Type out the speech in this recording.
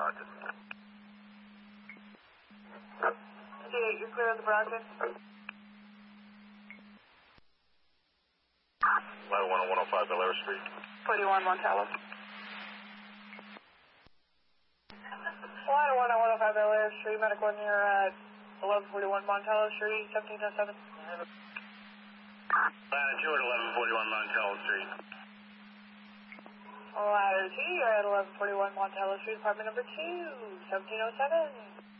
Roger. You're clear of the broadcast. Ladder 1 on 105 Bel Air Street. 41 Montallo. Ladder 1 on 105 Bel Air Street, medical near 1141 Montallo Street, 1707. Ladder 2 at 1141 Montallo Street. Ladder 2, you're at 1141 Montallo Street, apartment number 2, 1707.